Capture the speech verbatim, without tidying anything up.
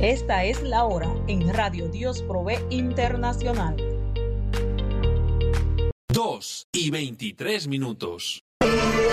Esta es la hora en Radio Dios Provee Internacional. Dos y veintitrés minutos.